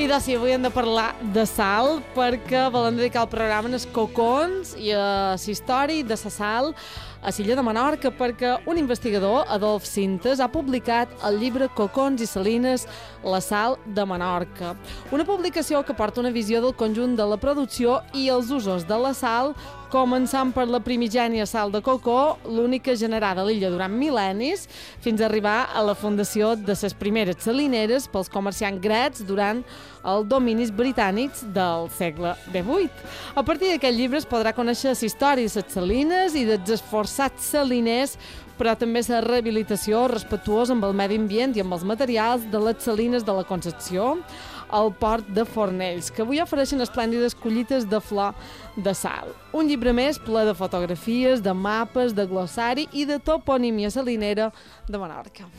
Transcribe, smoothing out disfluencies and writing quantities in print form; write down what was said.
Déu-n'hi-do, si avui hem de parlar de sal, perquè volem dedicar el programa als cocons i a la història de la sal a l'illa de Menorca, perquè un investigador, Adolf Sintes, ha publicat el llibre Cocons i salines, la sal de Menorca. Una publicació que porta una visió del conjunt de la producció i els usos de la sal, començant per la primigènia sal de cocó, l'única generada a l'illa durant mil·lennis, fins a arribar a la fundació de les primeres salineres pels comerciants grecs durant els dominis britànics del segle XVIII. A partir d'aquest llibre es podrà conèixer la història de les salines i dels esforçats saliners, però també la rehabilitació respectuosa amb el medi ambient i amb els materials de les salines de la Concepció, al port de Fornells, que avui ofereixen esplèndides collites de flor de sal. Un llibre més ple de fotografies, de mapes, de glossari i de toponímia salinera de Menorca.